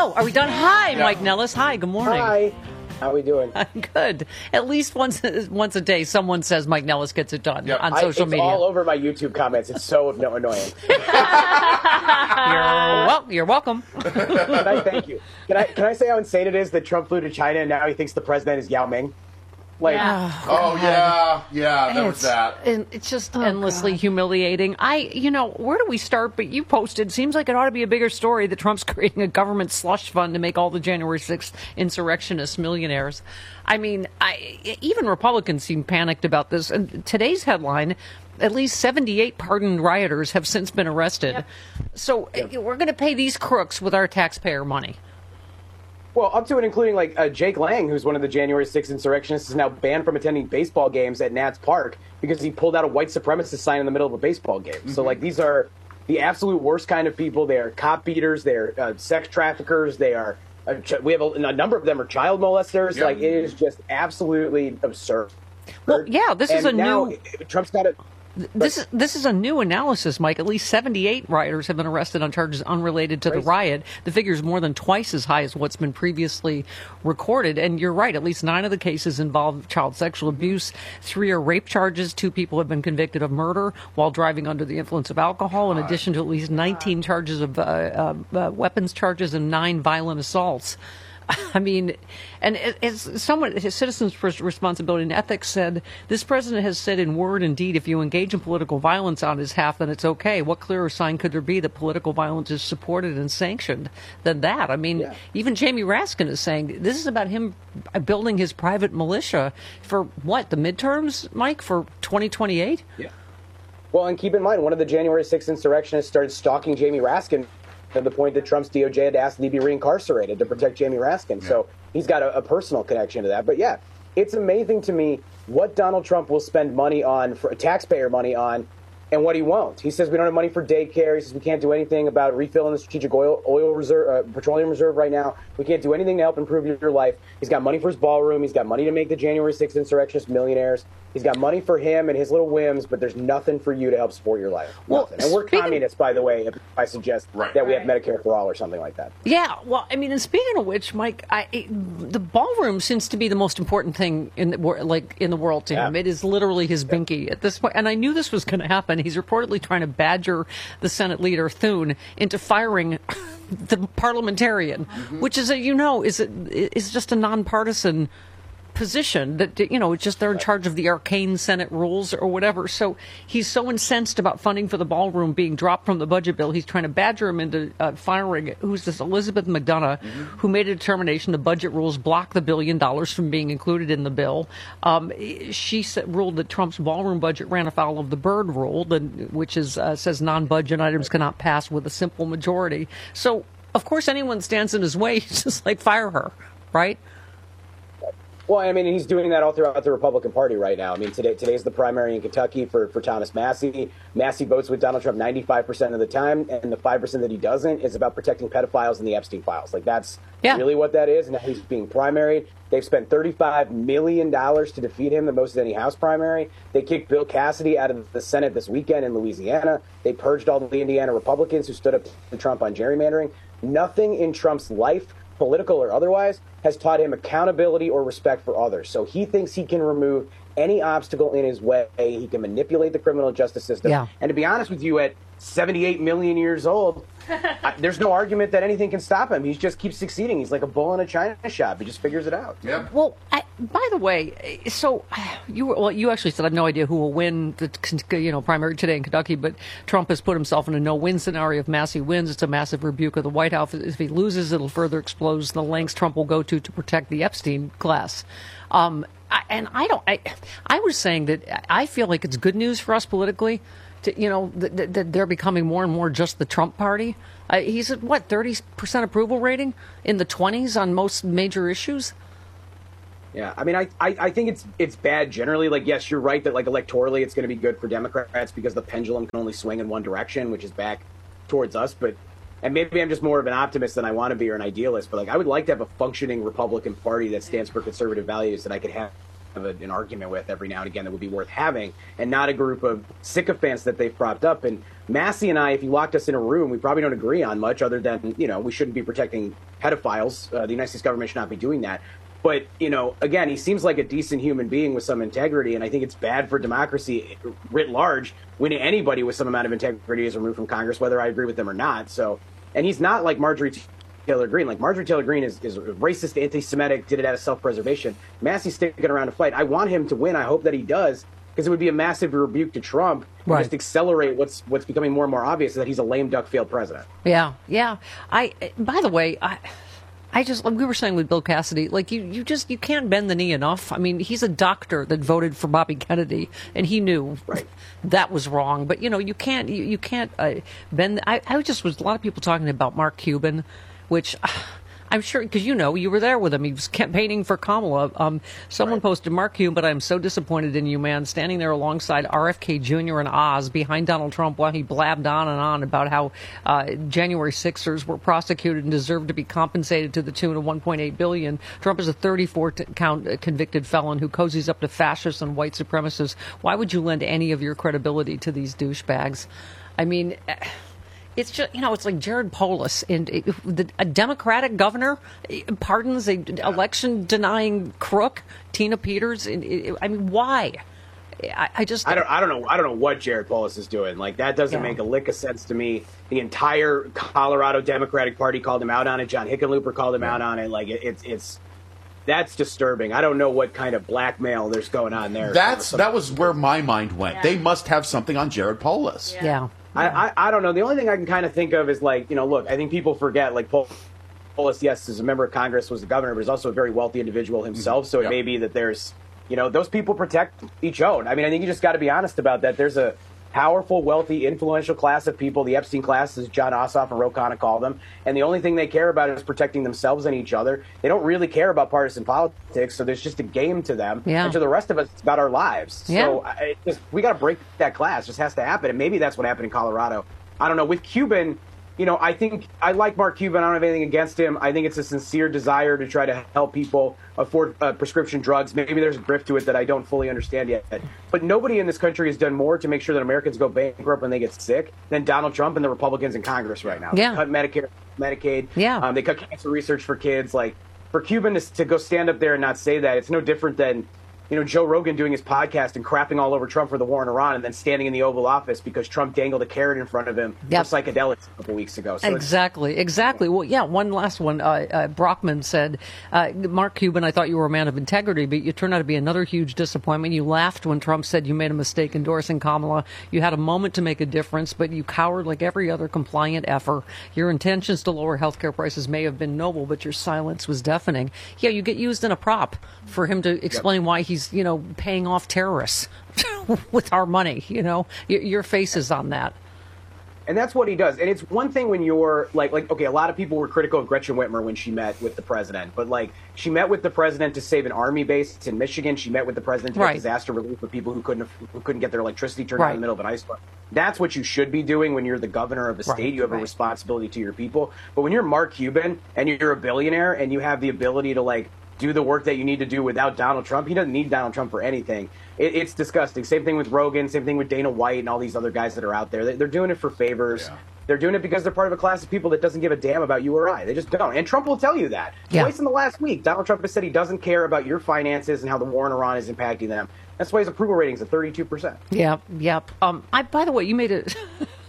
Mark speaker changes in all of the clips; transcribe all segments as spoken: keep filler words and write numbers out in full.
Speaker 1: Oh, are we done? Hi, yeah. Mike Nellis. Hi, good morning.
Speaker 2: Hi. How are we doing?
Speaker 1: Good. At least once once a day, someone says Mike Nellis gets it done yep. on social
Speaker 2: I, it's
Speaker 1: media.
Speaker 2: It's all over my YouTube comments. It's so no, annoying.
Speaker 1: you're, wel- you're welcome.
Speaker 2: Can I thank you? Can I can I say how insane it is that Trump flew to China and now he thinks the president is Yao Ming?
Speaker 3: Like, yeah. oh, yeah, yeah, there was that.
Speaker 1: And it's just oh, endlessly God. humiliating. I, you know, where do we start? But you posted, seems like it ought to be a bigger story that Trump's creating a government slush fund to make all the January sixth insurrectionists millionaires. I mean, I, even Republicans seem panicked about this. And today's headline, at least seventy-eight pardoned rioters have since been arrested. Yep. So yep. we're going to pay these crooks with our taxpayer money.
Speaker 2: Well, up to and including like uh, Jake Lang, who's one of the January sixth insurrectionists, is now banned from attending baseball games at Nats Park because he pulled out a white supremacist sign in the middle of a baseball game. Mm-hmm. So, like, these are the absolute worst kind of people. They are cop beaters. They are uh, sex traffickers. They are. Uh, ch- we have a, a number of them are child molesters. Yep. Like, it is just absolutely absurd.
Speaker 1: Well, yeah, this
Speaker 2: and
Speaker 1: is a
Speaker 2: now
Speaker 1: new.
Speaker 2: Trump's got it.
Speaker 1: This is this is a new analysis, Mike. At least seventy-eight rioters have been arrested on charges unrelated to Crazy. the riot. The figure is more than twice as high as what's been previously recorded. And you're right, at least nine of the cases involve child sexual abuse. Three are rape charges. Two people have been convicted of murder while driving under the influence of alcohol, in addition to at least nineteen charges of uh, uh, uh, weapons charges and nine violent assaults. I mean, and as someone, his Citizens for Responsibility and Ethics said, this president has said in word and deed, if you engage in political violence on his behalf, then it's okay. What clearer sign could there be that political violence is supported and sanctioned than that? I mean, yeah. even Jamie Raskin is saying this is about him building his private militia for what, the midterms, Mike, for twenty twenty-eight?
Speaker 2: Yeah. Well, and keep in mind, one of the January sixth insurrectionists started stalking Jamie Raskin to the point that Trump's D O J had to ask that he be reincarcerated to protect Jamie Raskin. Yeah. So he's got a, a personal connection to that. But yeah, it's amazing to me what Donald Trump will spend money on, for taxpayer money on, and what he won't. He says we don't have money for daycare. He says we can't do anything about refilling the strategic oil oil reserve, uh, petroleum reserve right now. We can't do anything to help improve your life. He's got money for his ballroom. He's got money to make the January sixth insurrectionists millionaires. He's got money for him and his little whims, but there's nothing for you to help support your life.
Speaker 1: Well,
Speaker 2: nothing. And we're communists, by the way, if I suggest
Speaker 3: right.
Speaker 2: that we have Medicare for all or something like that.
Speaker 1: Yeah, well, I mean, and speaking of which, Mike, I, it, the ballroom seems to be the most important thing in the, like in the world to him. Yeah. It is literally his binky at this point. And I knew this was going to happen. He's reportedly trying to badger the Senate leader, Thune, into firing the parliamentarian, mm-hmm. which is, a, you know, is, a, is just a nonpartisan position that, you know, it's just they're in charge of the arcane Senate rules or whatever. So he's so incensed about funding for the ballroom being dropped from the budget bill. He's trying to badger him into uh, firing, who's this, Elizabeth McDonough, mm-hmm. who made a determination the budget rules block the billion dollars from being included in the bill. Um, she said, ruled that Trump's ballroom budget ran afoul of the Byrd rule, the, which is uh, says non-budget items cannot pass with a simple majority. So, of course, anyone stands in his way, he's just like, fire her, right?
Speaker 2: Well, I mean, he's doing that all throughout the Republican Party right now. I mean, today today's the primary in Kentucky for, for Thomas Massie. Massie votes with Donald Trump ninety-five percent of the time, and the five percent that he doesn't is about protecting pedophiles and the Epstein files. Like, that's yeah. really what that is, and now he's being primaried. They've spent thirty-five million dollars to defeat him, the most of any House primary. They kicked Bill Cassidy out of the Senate this weekend in Louisiana. They purged all the Indiana Republicans who stood up to Trump on gerrymandering. Nothing in Trump's life, political or otherwise, has taught him accountability or respect for others. So he thinks he can remove any obstacle in his way. He can manipulate the criminal justice system.
Speaker 1: Yeah.
Speaker 2: And to be honest with you, at seventy-eight million years old, I, there's no argument that anything can stop him. He just keeps succeeding. He's like a bull in a china shop. He just figures it out.
Speaker 3: Yeah.
Speaker 1: Well, I, by the way, so you well, you actually said I have no idea who will win the you know primary today in Kentucky, but Trump has put himself in a no-win scenario. If Massie wins, it's a massive rebuke of the White House. If he loses, it'll further expose the lengths Trump will go to to protect the Epstein class. Um, I, and I don't. I, I was saying that I feel like it's good news for us politically. To, you know, that, that they're becoming more and more just the Trump party. Uh, he's at, what, thirty percent approval rating in the twenties on most major issues?
Speaker 2: Yeah, I mean, I, I, I think it's it's bad generally. Like, yes, you're right that, like, electorally it's going to be good for Democrats because the pendulum can only swing in one direction, which is back towards us. But and maybe I'm just more of an optimist than I want to be or an idealist. But, like, I would like to have a functioning Republican Party that stands for conservative values that I could have a, an argument with every now and again that would be worth having, and not a group of sycophants that they've propped up. And Massey and I, if you locked us in a room, we probably don't agree on much other than, you know, we shouldn't be protecting pedophiles. Uh, the United States government should not be doing that. But, you know, again, he seems like a decent human being with some integrity, and I think it's bad for democracy writ large when anybody with some amount of integrity is removed from Congress, whether I agree with them or not. So, and he's not like Marjorie Taylor Greene. Like, Marjorie Taylor Greene is, is racist, anti-Semitic, did it out of self-preservation. Massey's sticking around to fight. I want him to win. I hope that he does, because it would be a massive rebuke to Trump. Right. Just accelerate what's what's becoming more and more obvious, that he's a lame duck failed president.
Speaker 1: Yeah, yeah. I. By the way, I. I just, like we were saying with Bill Cassidy, like you, you just, you can't bend the knee enough. I mean, he's a doctor that voted for Bobby Kennedy, and he knew
Speaker 2: right.
Speaker 1: that was wrong. But, you know, you can't, you, you can't uh, bend. I, I just was, a lot of people talking about Mark Cuban, which uh, I'm sure, because, you know, you were there with him. He was campaigning for Kamala. Um, someone right. posted, Mark Cuban, but I'm so disappointed in you, man, standing there alongside R F K Junior and Oz behind Donald Trump while he blabbed on and on about how uh, January sixers were prosecuted and deserved to be compensated to the tune of one point eight billion dollars. Trump is a thirty-four count convicted felon who cozies up to fascists and white supremacists. Why would you lend any of your credibility to these douchebags? I mean... It's just, you know, it's like Jared Polis, and a Democratic governor pardons a election-denying crook, Tina Peters. I mean, why? I, I just
Speaker 2: I don't I don't know I don't know what Jared Polis is doing. Like, that doesn't yeah. make a lick of sense to me. The entire Colorado Democratic Party called him out on it. John Hickenlooper called him yeah. out on it. Like, it, it's it's that's disturbing. I don't know what kind of blackmail there's going on there.
Speaker 3: That's that was where my mind went. Yeah. They must have something on Jared Polis.
Speaker 1: Yeah. yeah.
Speaker 2: I, I, I don't know. The only thing I can kind of think of is, like, you know, look, I think people forget, like, Polis, yes, as a member of Congress, was the governor, but he's also a very wealthy individual himself. Mm-hmm. So
Speaker 3: yep.
Speaker 2: it may be that there's, you know, those people protect each own. I mean, I think you just got to be honest about that. There's a powerful, wealthy, influential class of people, the Epstein class, as John Ossoff and Ro Khanna call them, and the only thing they care about is protecting themselves and each other. They don't really care about partisan politics, so there's just a game to them.
Speaker 1: Yeah.
Speaker 2: And to the rest of us, it's about our lives.
Speaker 1: Yeah.
Speaker 2: So I, just, we got to break that class. It just has to happen, and maybe that's what happened in Colorado. I don't know. With Cuban, you know, I think I like Mark Cuban. I don't have anything against him. I think it's a sincere desire to try to help people afford uh, prescription drugs. Maybe there's a grift to it that I don't fully understand yet. But nobody in this country has done more to make sure that Americans go bankrupt when they get sick than Donald Trump and the Republicans in Congress right now.
Speaker 1: Yeah.
Speaker 2: They cut Medicare, Medicaid.
Speaker 1: Yeah.
Speaker 2: Um, they cut cancer research for kids. Like, for Cuban to, to go stand up there and not say that, it's no different than, you know, Joe Rogan doing his podcast and crapping all over Trump for the war in Iran and then standing in the Oval Office because Trump dangled a carrot in front of him yep. for psychedelics a couple weeks ago. So
Speaker 1: exactly, exactly. Well, yeah, one last one. Uh, uh, Brockman said, uh, Mark Cuban, I thought you were a man of integrity, but you turned out to be another huge disappointment. You laughed when Trump said you made a mistake endorsing Kamala. You had a moment to make a difference, but you cowered like every other compliant effer. Your intentions to lower health care prices may have been noble, but your silence was deafening. Yeah, you get used in a prop for him to explain yep. why he's, you know, paying off terrorists with our money. You know, your, your face is on that.
Speaker 2: And that's what he does. And it's one thing when you're like, like, okay, a lot of people were critical of Gretchen Whitmer when she met with the president, but like, she met with the president to save an army base in Michigan. She met with the president to
Speaker 1: right.
Speaker 2: get disaster relief for people who couldn't who couldn't get their electricity turned
Speaker 1: right.
Speaker 2: on in the middle of an ice storm. That's what you should be doing when you're the governor of a state.
Speaker 1: Right.
Speaker 2: You have
Speaker 1: right.
Speaker 2: a responsibility to your people. But when you're Mark Cuban and you're a billionaire and you have the ability to like do the work that you need to do without Donald Trump, he doesn't need Donald Trump for anything. It, it's disgusting. Same thing with Rogan. Same thing with Dana White and all these other guys that are out there. They, they're doing it for favors. Yeah. They're doing it because they're part of a class of people that doesn't give a damn about you or I. They just don't. And Trump will tell you that.
Speaker 1: Yeah.
Speaker 2: Twice in the last week, Donald Trump has said he doesn't care about your finances and how the war in Iran is impacting them. That's why his approval rating's at thirty-two percent.
Speaker 1: Yep, yep. Um, I, by the way, you made it...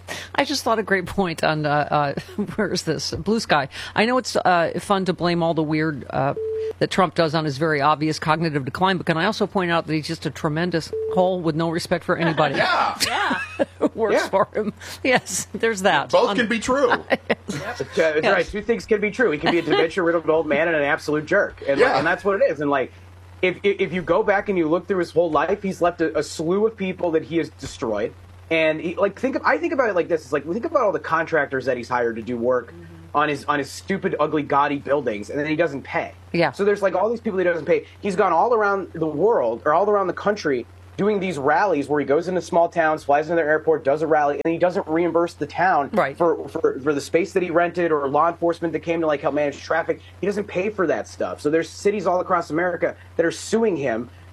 Speaker 1: I just thought a great point on, uh, uh, where is this? Blue Sky. I know it's uh, fun to blame all the weird uh, that Trump does on his very obvious cognitive decline, but can I also point out that he's just a tremendous hole with no respect for anybody?
Speaker 3: Yeah.
Speaker 1: Yeah. Works
Speaker 2: yeah.
Speaker 1: for him. Yes, there's that.
Speaker 3: Both
Speaker 1: on,
Speaker 3: can be true.
Speaker 2: Yes. That's yes. right. Two things can be true. He can be a dementia-riddled old man and an absolute jerk. And,
Speaker 3: yeah.
Speaker 2: like, and that's what it is. And, like, if, if you go back and you look through his whole life, he's left a, a slew of people that he has destroyed. And he, like, think of, I think about it like this: it's like, think about all the contractors that he's hired to do work mm-hmm. on his on his stupid, ugly, gaudy buildings, and then he doesn't pay.
Speaker 1: Yeah.
Speaker 2: So there's like all these people he doesn't pay. He's gone all around the world or all around the country doing these rallies where he goes into small towns, flies into their airport, does a rally, and he doesn't reimburse the town
Speaker 1: right.
Speaker 2: for, for for the space that he rented or law enforcement that came to like help manage traffic. He doesn't pay for that stuff. So there's cities all across America that are suing him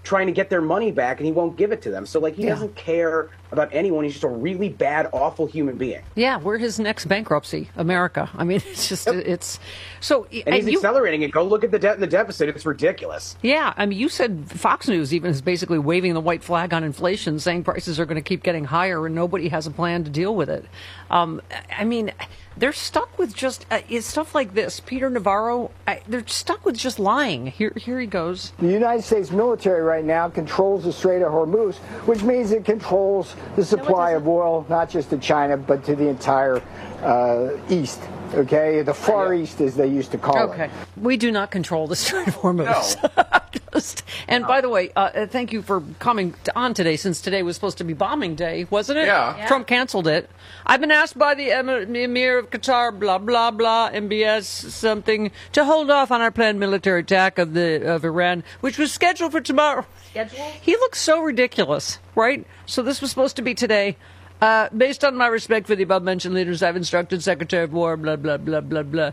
Speaker 2: trying to get their money back, and he won't give it to them. So, like, he yeah. doesn't care about anyone. He's just a really bad, awful human being.
Speaker 1: Yeah, we're his next bankruptcy, America. I mean, it's just, yep. it's... so.
Speaker 2: And he's you, accelerating it. Go look at the debt and the deficit. It's ridiculous.
Speaker 1: Yeah, I mean, you said Fox News even is basically waving the white flag on inflation, saying prices are going to keep getting higher, and nobody has a plan to deal with it. Um, I mean... They're stuck with just uh, stuff like this. Peter Navarro, I, they're stuck with just lying. Here, here he goes.
Speaker 4: The United States military right now controls the Strait of Hormuz, which means it controls the supply no, of oil, not just to China, but to the entire uh, East. Okay, the Far East, as they used to call
Speaker 1: okay.
Speaker 4: it.
Speaker 1: Okay, we do not control the Strait of Hormuz.
Speaker 2: No.
Speaker 1: Just, and no. by the way, uh, thank you for coming on today, since today was supposed to be bombing day, wasn't it?
Speaker 3: Yeah. yeah.
Speaker 1: Trump canceled it. I've been asked by the Emir of Qatar, blah, blah, blah, M B S something, to hold off on our planned military attack of the of Iran, which was scheduled for tomorrow. Scheduled? He looks so ridiculous, right? So this was supposed to be today. Uh, based on my respect for the above-mentioned leaders, I've instructed Secretary of War, blah, blah, blah, blah, blah.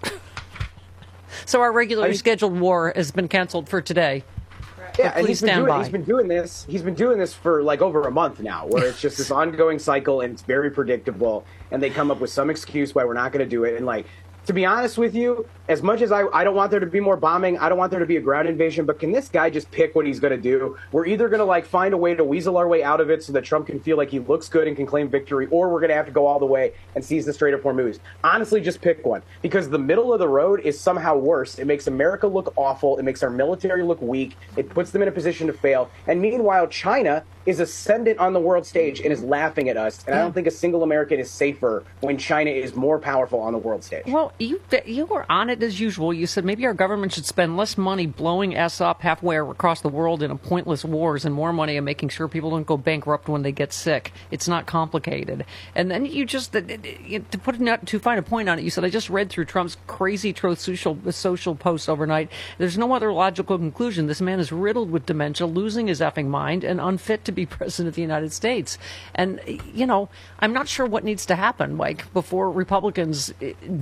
Speaker 1: So our regularly I mean, scheduled war has been canceled for today.
Speaker 2: Yeah, and he's been, doing, he's been doing this. He's been doing this for like over a month now, where it's just this ongoing cycle, and it's very predictable. And they come up with some excuse why we're not going to do it. And like, to be honest with you, as much as I, I don't want there to be more bombing, I don't want there to be a ground invasion, but can this guy just pick what he's going to do? We're either going to like find a way to weasel our way out of it so that Trump can feel like he looks good and can claim victory, or we're going to have to go all the way and seize the Strait of Hormuz. Honestly, just pick one, because the middle of the road is somehow worse. It makes America look awful. It makes our military look weak. It puts them in a position to fail. And meanwhile, China is ascendant on the world stage and is laughing at us. And I don't think a single American is safer when China is more powerful on the world stage.
Speaker 1: Well, you you were on it as usual. You said maybe our government should spend less money blowing us up halfway across the world in a pointless wars, and more money on making sure people don't go bankrupt when they get sick. It's not complicated. And then you just, to put it, to find a point on it, you said, I just read through Trump's crazy truth social, social posts overnight. There's no other logical conclusion. This man is riddled with dementia, losing his effing mind, and unfit to be president of the United States. And, you know, I'm not sure what needs to happen, Mike, before Republicans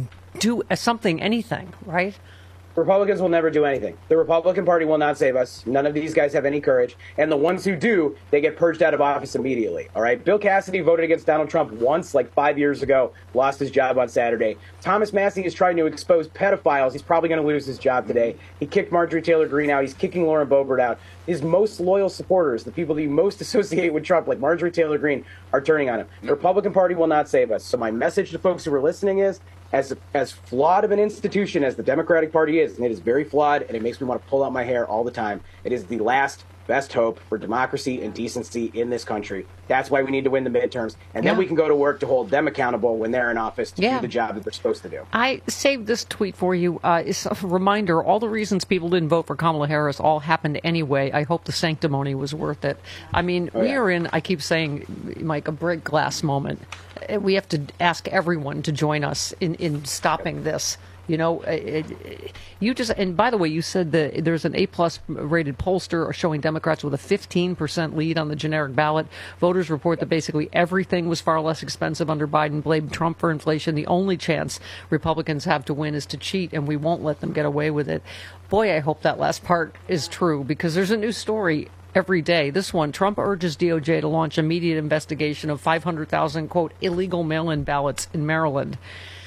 Speaker 1: do something, anything, right?
Speaker 2: Republicans will never do anything. The Republican Party will not save us. None of these guys have any courage. And the ones who do, they get purged out of office immediately. All right? Bill Cassidy voted against Donald Trump once, like five years ago, lost his job on Saturday. Thomas Massie is trying to expose pedophiles. He's probably going to lose his job today. He kicked Marjorie Taylor Greene out. He's kicking Lauren Boebert out. His most loyal supporters, the people that you most associate with Trump, like Marjorie Taylor Greene, are turning on him. The Republican Party will not save us. So my message to folks who are listening is, As as flawed of an institution as the Democratic Party is, and it is very flawed, and it makes me want to pull out my hair all the time, it is the last best hope for democracy and decency in this country. That's why we need to win the midterms, and then yeah. we can go to work to hold them accountable when they're in office to yeah. do the job that they're supposed to do.
Speaker 1: I saved this tweet for you. Uh, it's a reminder, all the reasons people didn't vote for Kamala Harris all happened anyway. I hope the sanctimony was worth it. I mean, oh, we yeah. are in, I keep saying, Mike, a break glass moment. We have to ask everyone to join us in, in stopping this. You know, it, it, you just, and by the way, you said that there's an A-plus rated pollster showing Democrats with a fifteen percent lead on the generic ballot. Voters report that basically everything was far less expensive under Biden, blamed Trump for inflation. The only chance Republicans have to win is to cheat, and we won't let them get away with it. Boy, I hope that last part is true, because there's a new story every day. This one, Trump urges D O J to launch immediate investigation of five hundred thousand, quote, illegal mail-in ballots in Maryland.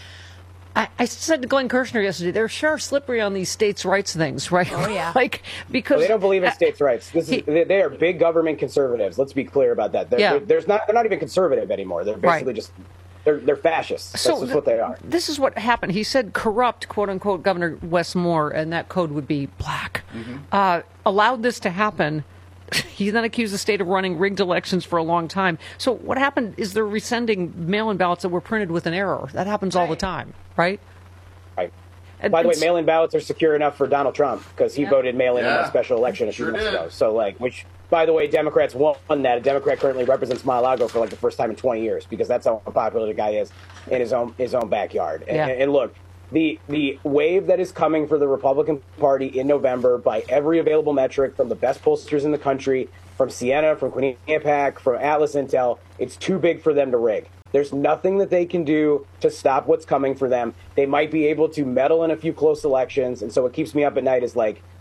Speaker 1: I, I said to Glenn Kirshner yesterday, they're sure slippery on these states' rights things, right?
Speaker 5: Oh, yeah.
Speaker 1: like, because
Speaker 2: well, they don't believe in states' rights. This is, he, they, they are big government conservatives. Let's be clear about that. They're,
Speaker 1: yeah.
Speaker 2: they're, there's not, they're not even conservative anymore. They're basically right. just... They're, they're fascists. That's so just what they are.
Speaker 1: This is what happened. He said corrupt, quote-unquote, Governor Wes Moore, and that code would be black, mm-hmm. uh, allowed this to happen. He then accused the state of running rigged elections for a long time. So what happened is they're resending mail-in ballots that were printed with an error. That happens all the time, right?
Speaker 2: Right. And, By the way, mail-in ballots are secure enough for Donald Trump because he yeah. voted mail-in yeah. in a special election a few sure months did. ago. So, like, which... By the way, Democrats won that. A Democrat currently represents Mar-a-Lago for like the first time in twenty years because that's how popular the guy is in his own his own backyard.
Speaker 1: Yeah.
Speaker 2: And, and look, the the wave that is coming for the Republican Party in November by every available metric from the best pollsters in the country, from Siena, from Quinnipiac, from Atlas Intel, it's too big for them to rig. There's nothing that they can do to stop what's coming for them. They might be able to meddle in a few close elections, and so what keeps me up at night is like,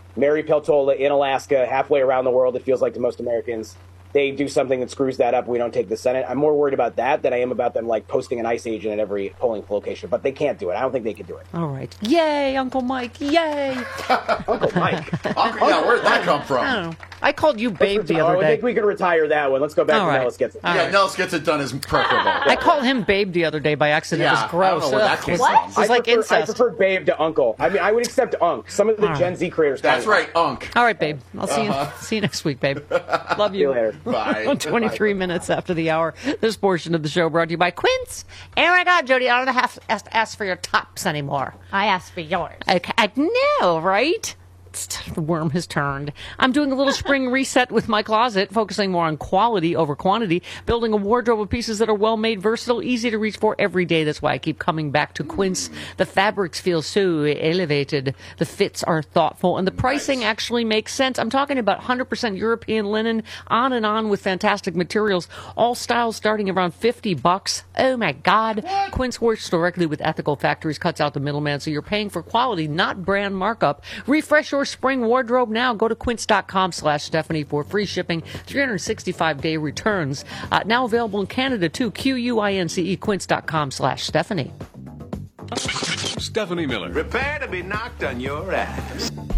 Speaker 2: Mary Peltola in Alaska, halfway around the world, it feels like to most Americans. They do something that screws that up. We don't take the Senate. I'm more worried about that than I am about them like posting an ICE agent at every polling location. But they can't do it. I don't think they can do it.
Speaker 1: All right. Yay, Uncle Mike. Yay.
Speaker 2: Uncle Mike.
Speaker 3: Uncle, yeah, where'd that come from?
Speaker 1: I don't know. I called you Babe the other
Speaker 2: oh,
Speaker 1: day.
Speaker 2: I think we can retire that one. Let's go back
Speaker 1: All
Speaker 2: to
Speaker 1: right.
Speaker 2: Nellis Gets It.
Speaker 1: All
Speaker 3: yeah,
Speaker 1: right.
Speaker 3: Nellis Gets It Done is preferable.
Speaker 1: I called him Babe the other day by accident.
Speaker 3: Yeah,
Speaker 1: it was gross.
Speaker 3: I don't know where that
Speaker 1: Ugh,
Speaker 3: came
Speaker 1: it was,
Speaker 3: from.
Speaker 1: it was
Speaker 2: I
Speaker 1: like
Speaker 2: prefer,
Speaker 1: incest.
Speaker 2: I prefer Babe to Uncle. I mean, I would accept Unk. Some of the
Speaker 1: All
Speaker 2: Gen
Speaker 1: right.
Speaker 2: Z creators.
Speaker 3: That's
Speaker 2: don't.
Speaker 3: right, Unk.
Speaker 1: All right, Babe. I'll see
Speaker 3: Uh-huh.
Speaker 1: you see you next week, Babe. Love
Speaker 2: See you
Speaker 1: you.
Speaker 2: later.
Speaker 3: Bye.
Speaker 1: twenty-three minutes after the hour. This portion of the show brought to you by Quince. Oh my God, Jody, I don't have to ask, ask for your tops anymore. I ask for yours. Okay, I know, right? It's t- the worm has turned. I'm doing a little spring reset with my closet, focusing more on quality over quantity, building a wardrobe of pieces that are well-made, versatile, easy to reach for every day. That's why I keep coming back to Quince. The fabrics feel so elevated. The fits are thoughtful, and the pricing actually makes sense. I'm talking about one hundred percent European linen, on and on with fantastic materials, all styles starting around fifty bucks. Oh my God. Quince works directly with ethical factories, cuts out the middleman, so you're paying for quality, not brand markup. Refresh your spring wardrobe now. Go to quince.com slash Stephanie for free shipping, three hundred sixty-five day returns. Uh, now available in Canada too. Q U I N C E, quince.com slash Stephanie.
Speaker 5: Stephanie Miller.
Speaker 6: Prepare to be knocked on your ass.